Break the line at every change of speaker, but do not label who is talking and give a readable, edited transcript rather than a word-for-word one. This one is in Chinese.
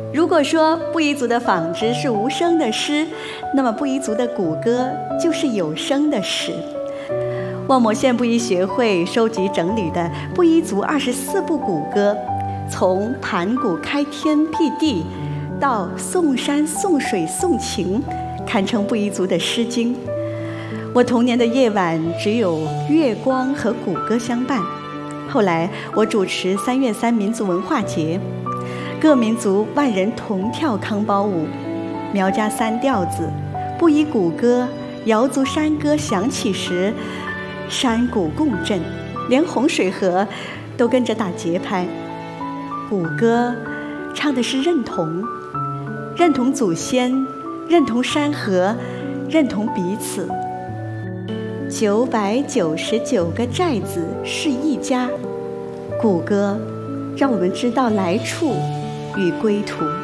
如果说布依族的纺织是无声的诗，那么布依族的鼓歌就是有声的诗。望谟县布依学会收集整理的布依族24部鼓歌，从盘古开天辟地到颂山颂水颂情，堪称布依族的诗经。我童年的夜晚只有月光和鼓歌相伴。后来我主持3月3民族文化节，各民族万人同跳康包舞，苗家3调子、布依鼓歌、瑶族山歌响起时，山谷共振，连洪水河都跟着打节拍。鼓歌唱的是认同，认同祖先，认同山河，认同彼此。999个寨子是一家，鼓歌让我们知道来处与归途。